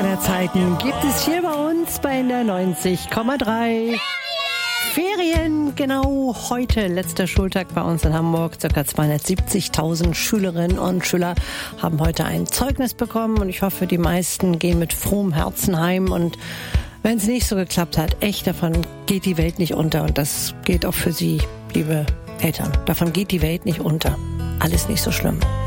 aller Zeiten gibt es hier bei uns bei der 90,3 Ferien. Genau heute, letzter Schultag bei uns in Hamburg. Circa 270.000 Schülerinnen und Schüler haben heute ein Zeugnis bekommen und ich hoffe, die meisten gehen mit frohem Herzen heim. Und wenn es nicht so geklappt hat, echt, davon geht die Welt nicht unter. Und das gilt auch für Sie, liebe Eltern. Davon geht die Welt nicht unter. Alles nicht so schlimm.